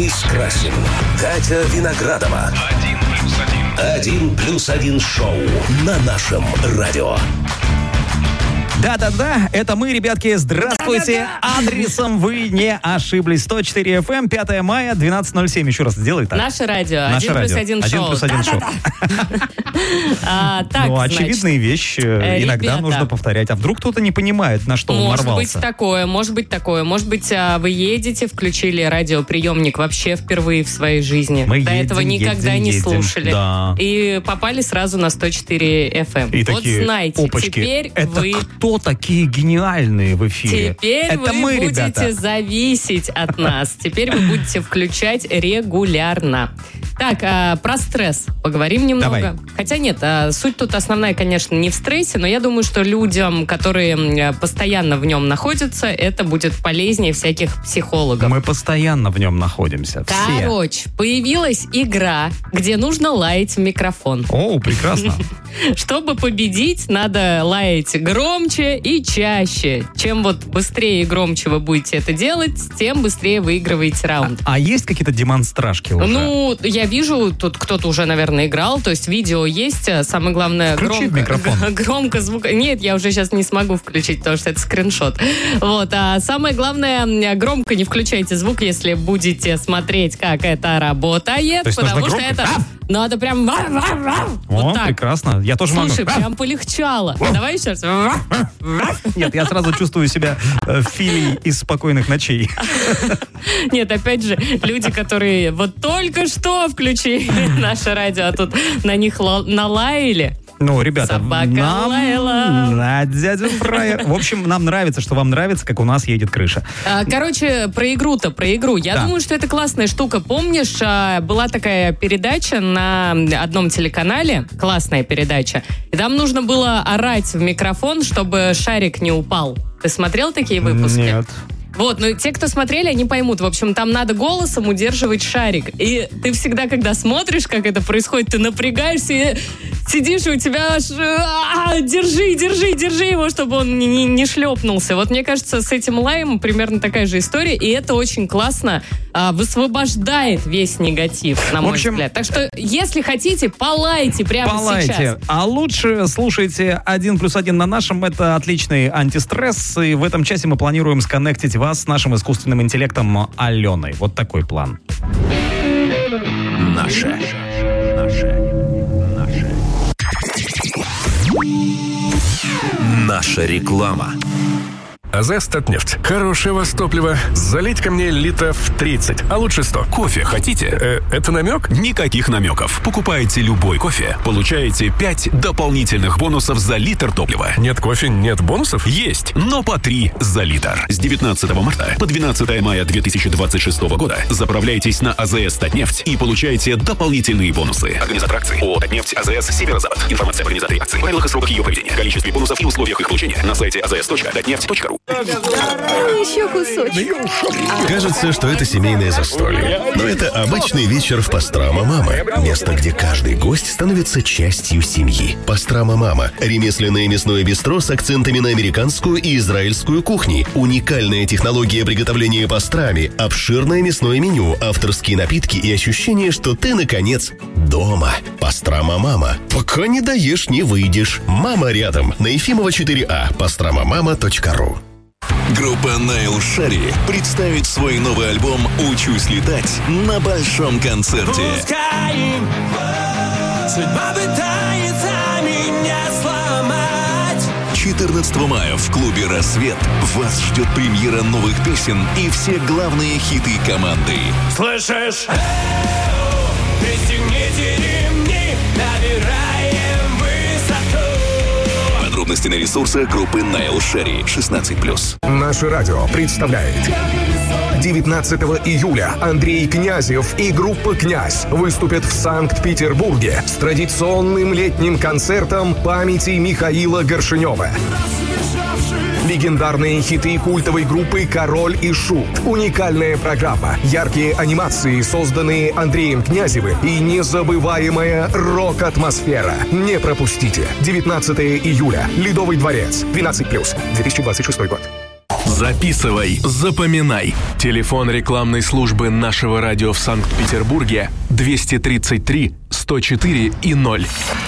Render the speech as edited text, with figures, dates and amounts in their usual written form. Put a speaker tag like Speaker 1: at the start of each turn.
Speaker 1: Денис Красин, Катя Виноградова. 1+1 шоу на нашем радио.
Speaker 2: Да-да-да, это мы, ребятки, здравствуйте. Адресом вы не ошиблись. 104 FM, 5 мая, 12:07. Еще раз сделай так.
Speaker 3: Наше радио. 1+1 шоу.
Speaker 2: 1+1 шоу. Ну, очевидные вещи иногда нужно повторять. А вдруг кто-то не понимает, на что он нарвался?
Speaker 3: Может быть такое. Может быть, вы едете, включили радиоприемник вообще впервые в своей жизни. До этого никогда не слушали. И попали сразу на 104 FM.
Speaker 2: И
Speaker 3: вот
Speaker 2: такие,
Speaker 3: знаете,
Speaker 2: опачки,
Speaker 3: теперь
Speaker 2: это
Speaker 3: вы...
Speaker 2: кто такие гениальные в эфире?
Speaker 3: Теперь
Speaker 2: это
Speaker 3: вы
Speaker 2: мы,
Speaker 3: будете
Speaker 2: ребята.
Speaker 3: зависеть от нас. Теперь вы будете включать регулярно. Так, про стресс поговорим немного.
Speaker 2: Давай.
Speaker 3: Хотя нет, суть тут основная, конечно, не в стрессе, но я думаю, что людям, которые постоянно в нем находятся, это будет полезнее всяких психологов.
Speaker 2: Мы постоянно в нем находимся. Все.
Speaker 3: Короче, появилась игра, где нужно лаять в микрофон.
Speaker 2: О, прекрасно.
Speaker 3: Чтобы победить, надо лаять громче и чаще. Чем вот быстрее и громче вы будете это делать, тем быстрее выигрываете раунд.
Speaker 2: А есть какие-то демонстражки уже?
Speaker 3: Ну, я вижу, тут кто-то уже, наверное, играл, то есть видео есть. Самое главное, громко звук. Нет, я уже сейчас не смогу включить, потому что это скриншот. Вот, а самое главное, громко не включайте звук, если будете смотреть, как это работает, потому что это... Надо прям... Вот так.
Speaker 2: Прекрасно. Я тоже могу.
Speaker 3: Слушай, прям полегчало. Давай еще раз.
Speaker 2: Нет, я сразу чувствую себя филей из «Спокойных ночей».
Speaker 3: Нет, опять же, люди, которые вот только что включили наше радио, а тут на них налаяли.
Speaker 2: Ну, ребята,
Speaker 3: Собака лаяла.
Speaker 2: На дядю фраер. В общем, нам нравится, что вам нравится, как у нас едет крыша.
Speaker 3: Короче, про игру. Я думаю, что это классная штука. Помнишь, была такая передача на одном телеканале, классная передача, и там нужно было орать в микрофон, чтобы шарик не упал. Ты смотрел такие выпуски?
Speaker 2: Нет.
Speaker 3: Вот, но те, кто смотрели, они поймут. В общем, там надо голосом удерживать шарик. И ты всегда, когда смотришь, как это происходит, ты напрягаешься и сидишь, и у тебя аж... Держи его, чтобы он не шлепнулся. Вот мне кажется, с этим лаем примерно такая же история. И это очень классно высвобождает весь негатив, на мой взгляд. Так что, если хотите, полайте прямо сейчас.
Speaker 2: А лучше слушайте 1+1 на нашем. Это отличный антистресс. И в этом часе мы планируем сконнектить вас с нашим искусственным интеллектом Аленой. Вот такой план.
Speaker 1: Наша реклама.
Speaker 4: АЗС «Татнефть». Хорошее у вас топливо. Залить ко мне литров 30, а лучше 100.
Speaker 5: Кофе хотите?
Speaker 4: Это намек?
Speaker 5: Никаких намеков. Покупаете любой кофе, получаете 5 дополнительных бонусов за литр топлива.
Speaker 4: Нет кофе, нет бонусов?
Speaker 5: Есть, но по 3 за литр. С 19 марта по 12 мая 2026 года заправляйтесь на АЗС «Татнефть» и получаете дополнительные бонусы. Организатор акции ООО «Татнефть», АЗС «Северо-Запад». Информация об организаторе акции, правилах и сроках ее проведения, количестве бонусов и условиях их получения на сайте azs.tatneft.ru.
Speaker 6: Еще кусочек.
Speaker 7: Кажется, что это семейное застолье. Но это обычный вечер в Пастрама Мама. Место, где каждый гость становится частью семьи. Пастрама Мама. Ремесленное мясное бистро с акцентами на американскую и израильскую кухни. Уникальная технология приготовления пастрами. Обширное мясное меню, авторские напитки и ощущение, что ты, наконец, дома. Пастрама Мама. Пока не доешь, не выйдешь. Мама рядом. На Ефимова 4А. pastramamama.ru.
Speaker 1: Группа Найл Шарри представит свой новый альбом «Учусь летать» на большом концерте. Судьба пытается меня сломать. 14 мая в клубе «Рассвет» вас ждет премьера новых песен и все главные хиты команды.
Speaker 8: Слышишь? Пристегните ремни, набираем высоту.
Speaker 1: Подробности на ресурсах группы Найл Шарри 16+.
Speaker 4: Наше радио представляет 19 июля Андрей Князев и группа «Князь» выступят в Санкт-Петербурге с традиционным летним концертом памяти Михаила Горшенева. Легендарные хиты культовой группы «Король и Шут». Уникальная программа, яркие анимации, созданные Андреем Князевым, и незабываемая рок-атмосфера. Не пропустите. 19 июля. Ледовый дворец. 12+. 2026 год.
Speaker 9: Записывай, запоминай. Телефон рекламной службы нашего радио в Санкт-Петербурге 233 104 и 0.